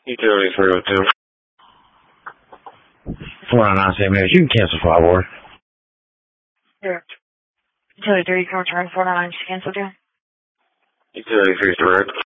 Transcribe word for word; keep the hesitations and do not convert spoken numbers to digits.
Utility three oh two. four nine nine seven, you can cancel five board. Sure. Utility three, you can return four nine nine, cancel, dear. Utility three direct.